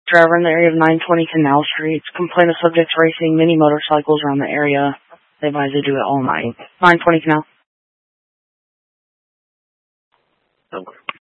Driver in the area of 920 Canal Street. Complaint of subjects racing mini motorcycles around the area. They advise to do it all night. 920 Canal. Okay.